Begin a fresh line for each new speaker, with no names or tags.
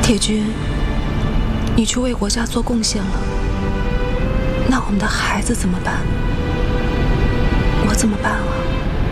铁军，你去为国家做贡献了，那我们的孩子怎么办？我怎么办啊？